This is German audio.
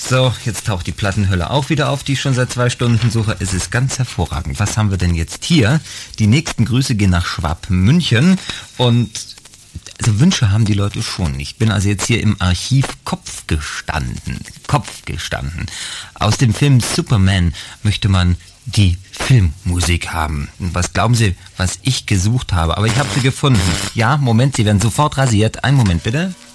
So, jetzt taucht die Plattenhölle auch wieder auf, die ich schon seit 2 Stunden suche. Es ist ganz hervorragend. Was haben wir denn jetzt hier? Die nächsten Grüße gehen nach Schwabmünchen und also Wünsche haben die Leute schon. Ich bin also jetzt hier im Archiv Kopf gestanden. Aus dem Film Superman möchte man die Filmmusik haben. Und was glauben Sie, was ich gesucht habe? Aber ich habe sie gefunden. Ja, Moment, Sie werden sofort rasiert. Einen Moment bitte.